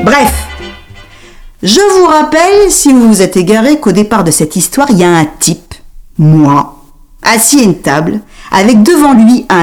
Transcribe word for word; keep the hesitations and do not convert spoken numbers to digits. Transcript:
Bref, je vous rappelle, si vous vous êtes égaré, qu'au départ de cette histoire, il y a un type, moi, assis à une table, avec devant lui un